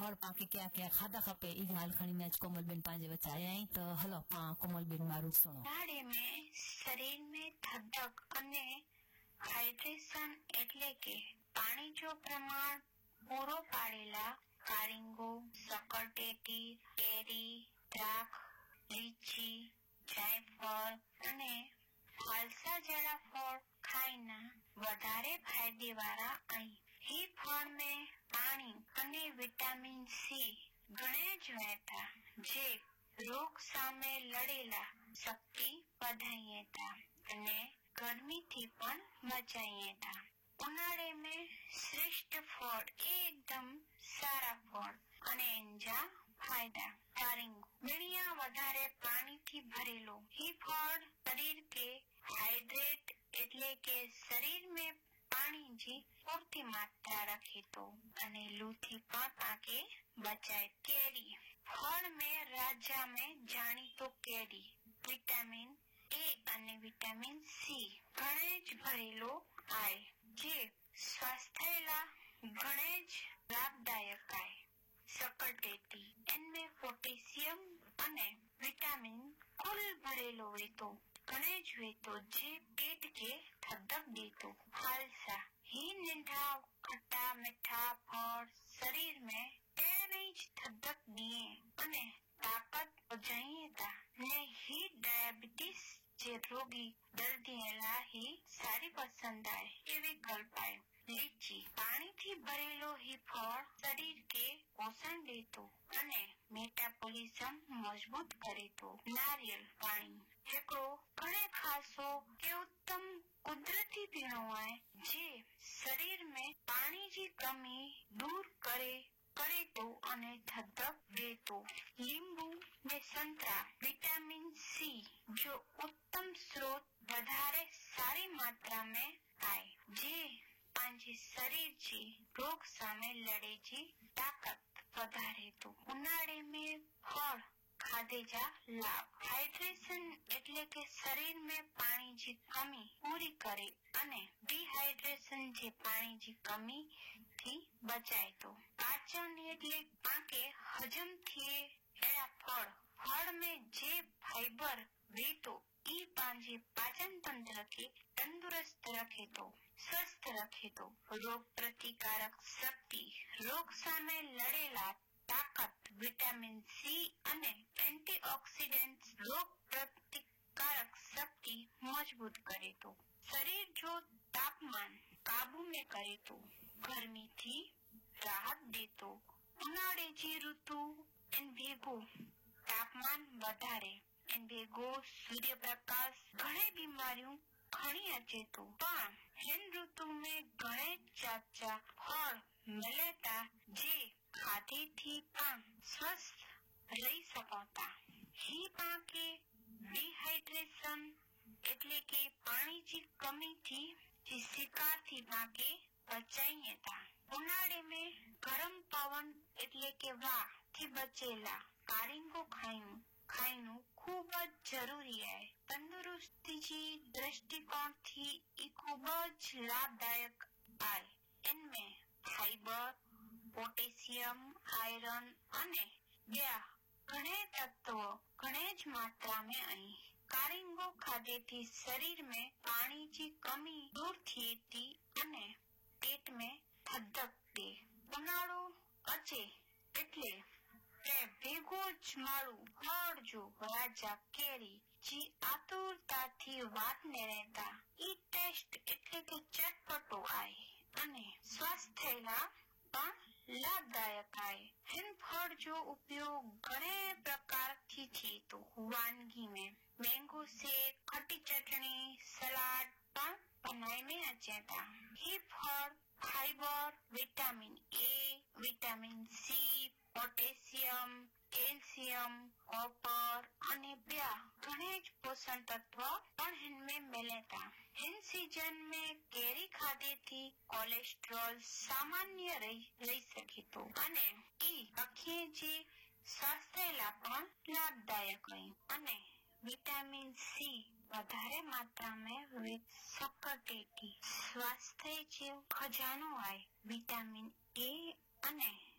फल पाके क्या क्या खादा खपे ई हाल खणी आज कोमलबेन पांजे वच्चे आया आई तो हलो कोमलबेन मारू सुनो। उनाळे में शरीर में थधक अने हाइड्रेशन एटले के पानी जो प्रमाण पूरो पाडेला कारिंगो, सकरटेटी, केरी, द्राख, લીચી, જાયફળ અને ફાલસા જેવા ફળ ખાઈના વધારે ફાયદેવાળા અહીં ही फल में पानी અને વિટામિન સી ઘણે જ વહેતા જે રોગ સામે લડેલા શક્તિ વધારીએ તા અને ગરમીથી પણ બચાઈએ તા। ઉનાળે में શ્રેષ્ઠ ફળ एकदम સારા ફળ અને એંજા फायदा कारिंगो बढ़िया વધારે પાણીથી ભરેલો ही फल शरीर के हाइड्रेट એટલે કે શરીર में पानी जी पूर्ति मात्रा रखे तो अने लू थी पाके बचाए। केरी फल में राजा में जानी तो केरी विटामिन ए अने विटामिन सी घणे ज भरेलो आए जे स्वास्थ्यला घणे ज लाभदायक आए। सकरटेटी इनमें पोटेशियम अने विटामिन कुल भरेलो हुए तो घणे ज हुए तो जे पेट के थधक देतो। फालसा ही नींदा खट्टा मीठा फल शरीर में तेज थधक दिए अने ताकत बजाइए ता ने ही डायबिटीज जे रोगी दर्दीला ही सारी पसंद आए ये विकल्प आए। લીચી પાણીથી ભરેલો ही फल शरीर के पोषण देतो અને मेटाबॉलिज्म मजबूत करे तो। नारियल पानी एकड़ो घणे खासो के उत्तम कुदरती पीणो है जे शरीर में पानी की कमी दूर करे तो अने थधक दे तो। लींबू ने संतरा विटामिन सी जो उत्तम स्रोत વધારે सारी मात्रा में आए जे पांचे शरीर जी रोग सामे लड़े जी ताकत વધારે तो। उनाळे में फल खाधे जा लाभ हाइड्रेशन એટલે કે शरीर में पानी जी कमी पूरी करे अने डिहाइड्रेशन जे पानी जी कमी थी बचाए तो। पाचन એટલે पाके हजम थिए एड़ा फल में जे फाइबर वेतो ई पांजे पाचन तंत्र के तंदुरुस्त रखे तो स्वस्थ रखे तो। रोग प्रतिकारक शक्ति रोग सामे लड़ेला ताकत विटामिन सी अने एंटीऑक्सीडेंट्स रोग प्रतिकारक शक्ति मजबूत करे तो। शरीर जो तापमान काबू में करे तो गर्मी थी राहत दे तो। उनाळे जी ऋतु इन भेगो तापमान વધારે इन भेगो सूर्य प्रकाश घणे बीमारियों खणी अचे तो पण हिन ऋतु में घणे चाचा फल मिलेता जे खाधे थी पण स्वस्थ रही सकता। ही पाके डिहाइड्रेशन એટલે કે પાણી की कमी थी जी शिकार थी पाके बचाइए था। उनाळे में गरम पवन એટલે કે वा थी बचेला कारिंगो खाइनु खूब जरूरी है। तंदुरुस्ती जी दृष्टिकोण थी ई खूब लाभदायक आए। इनमें फाइबर पोटेशियम आयरन अने ब्या घणे तत्व घणे ज मात्रा में आई। कारिंगो खाधे थी शरीर में पानी की कमी दूर थिए थी अने पेट में थधक दे। उनाळो अचे એટલે भेगो ज मारू फल जो राजा केरी जी आतुरता थी वात ने रहता ई टेस्ट એટલે કે चटपटो आए अने स्वास्थ्यला पण लाभदायक आए। इन फल जो उपयोग घणे प्रकार थी थी तो वानगी में मैंगो शेक खट्टी चटनी सलाद पण बनाई में अचे था। ही फल fibre vitamin A vitamin C potassium calcium copper अने ब्या घणे ज पोषण तत्व पण इनमें मिले था। इन सीजन में केरी खाधे थी कोलेस्ट्रॉल सामान्य रही सके तो अने ई अखी जी स्वास्थ्यला पण लाभदायक है अने विटामिन सी વધારે मात्रा में सकरटेटी स्वास्थ्य जो खजानो है। विटामिन ए अने